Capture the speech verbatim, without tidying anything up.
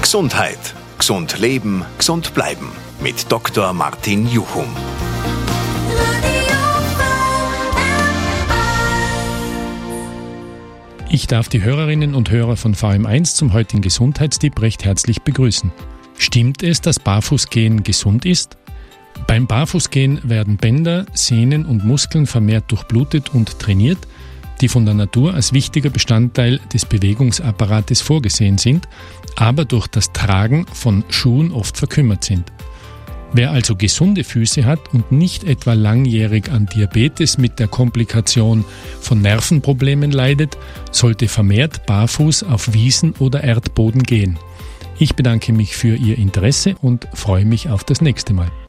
Gesundheit. Gesund leben, gesund bleiben. Mit Doktor Martin Juchum. Ich darf die Hörerinnen und Hörer von V M eins zum heutigen Gesundheitstipp recht herzlich begrüßen. Stimmt es, dass Barfußgehen gesund ist? Beim Barfußgehen werden Bänder, Sehnen und Muskeln vermehrt durchblutet und trainiert, die von der Natur als wichtiger Bestandteil des Bewegungsapparates vorgesehen sind, aber durch das Tragen von Schuhen oft verkümmert sind. Wer also gesunde Füße hat und nicht etwa langjährig an Diabetes mit der Komplikation von Nervenproblemen leidet, sollte vermehrt barfuß auf Wiesen oder Erdboden gehen. Ich bedanke mich für Ihr Interesse und freue mich auf das nächste Mal.